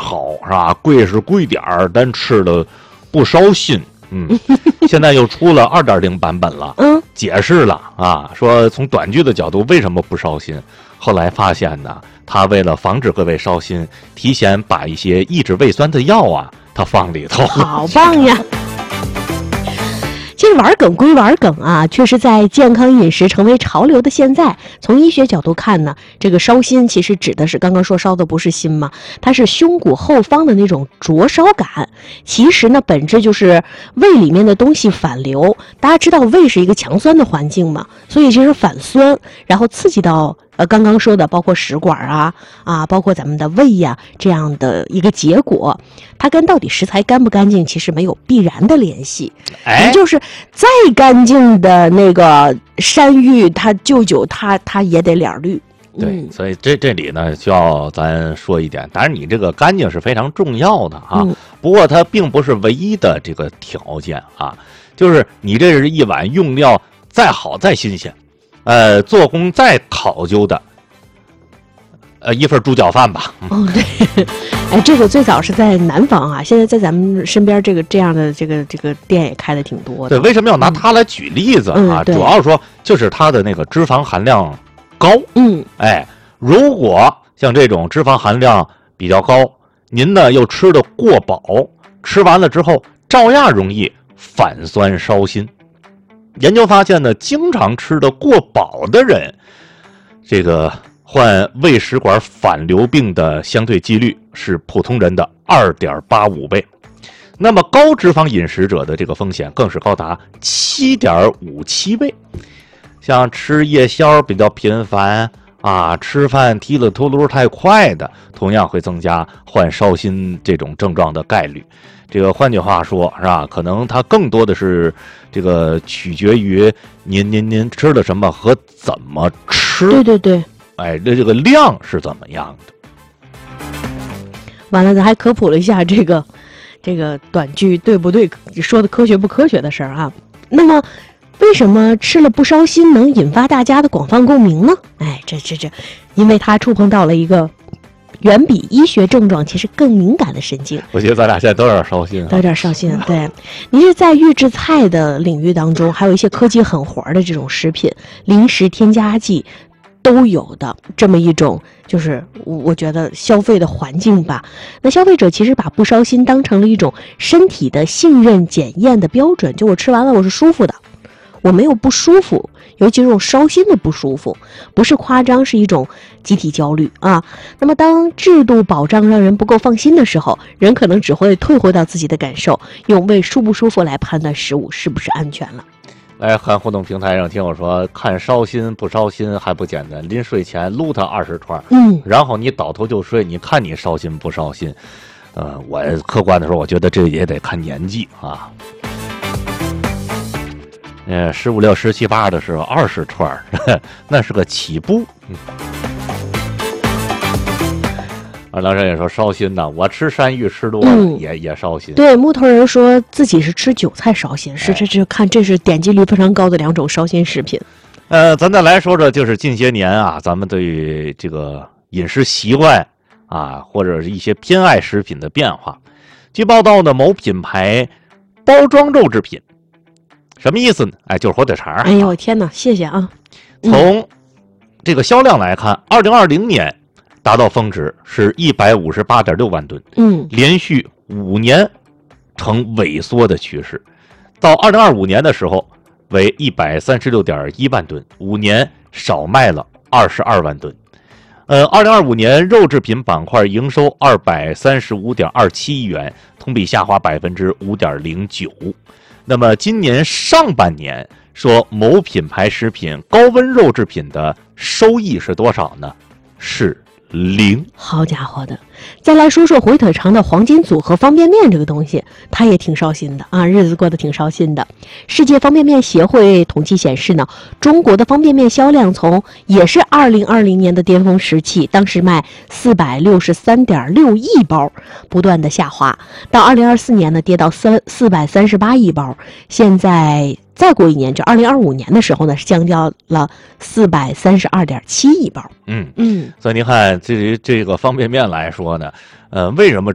好，是吧？贵是贵点儿，但吃的不烧心。现在又出了2.0版本了，解释了啊，说从短剧的角度为什么不烧心。后来发现呢，他为了防止各位烧心，提前把一些抑制胃酸的药啊，他放里头。 好棒呀！其实玩梗归玩梗啊，确实在健康饮食成为潮流的现在，从医学角度看呢，这个烧心其实指的是刚刚说烧的不是心嘛，它是胸骨后方的那种灼烧感。其实呢，本质就是胃里面的东西反流。大家知道胃是一个强酸的环境嘛，所以其实反酸，然后刺激到刚刚说的包括食管啊，包括咱们的胃呀，这样的一个结果，它跟到底食材干不干净其实没有必然的联系。也就是再干净的那个山芋，它舅舅它也得脸绿。 对，所以这里呢需要咱说一点，当然你这个干净是非常重要的啊，不过它并不是唯一的这个条件啊，就是你这是一碗用料再好再新鲜，做工再考究的，一份猪脚饭吧。 对，哎，这个最早是在南方啊，现在在咱们身边这样的这个店也开的挺多的。 对，为什么要拿它来举例子啊？主要说就是它的那个脂肪含量高。如果像这种脂肪含量比较高，您呢又吃得过饱，吃完了之后照样容易反酸烧心。研究发现呢，经常吃得过饱的人，这个患胃食管反流病的相对几率是普通人的2.85倍。那么高脂肪饮食者的这个风险更是高达7.57倍。像吃夜宵比较频繁啊，吃饭提了秃噜太快的，同样会增加患烧心这种症状的概率。这个换句话说，是吧？可能它更多的是这个取决于您吃了什么和怎么吃。 对， 这个量是怎么样的？ 完了，咱还科普了一下这个短剧对不对，说的科学不科学的事儿啊。那么，为什么吃了不烧心能引发大家的广泛共鸣呢？这，因为它触碰到了一个远比医学症状其实更敏感的神经。 我觉得咱俩现在都有点烧心， 都有点烧心。对，你是在预制菜的领域当中，还有一些科技狠活的这种食品、零食添加剂都有的这么一种，就是我觉得消费的环境吧。那消费者其实把不烧心当成了一种身体的信任检验的标准，就我吃完了我是舒服的，我没有不舒服，尤其是这种烧心的不舒服，不是夸张，是一种集体焦虑啊。那么当制度保障让人不够放心的时候，人可能只会退回到自己的感受，用胃舒不舒服来判断食物是不是安全了。 来看互动平台上听我说，看烧心不烧心还不简单，临睡前撸它20串，然后你倒头就睡，你看你烧心不烧心？我客观的说，我觉得这也得看年纪啊。15、16、17、18的时候20串，那是个起步。梁生也说烧心呢，我吃山芋吃多了也烧心。 对，木头人说自己是吃韭菜烧心，这是点击率非常高的2种烧心食品。 咱再来说说，就是近些年啊，咱们对于这个饮食习惯啊，或者是一些偏爱食品的变化。据报道呢，某品牌包装肉制品，什么意思呢？就是火腿肠。 哎呦我天哪，谢谢啊！ 从这个销量来看，2020年达到峰值是158.6万吨，连续5年呈萎缩的趋势，到2025年的时候为136.1万吨，5年少卖了22万吨。2025年肉制品板块营收235.27亿元，同比下滑5.09%。那么今年上半年，说某品牌食品高温肉制品的收益是多少呢？是0。 好家伙的！再来说说火腿肠的黄金组合方便面这个东西，它也挺烧心的啊，日子过得挺烧心的。世界方便面协会统计显示呢，中国的方便面销量从也是2020年的巅峰时期，当时卖463.6亿包，不断的下滑，到2024年呢跌到438亿包，现在再过一年，就2025年的时候呢，是降到了432.7亿包。 所以您看，这个方便面来说呢，为什么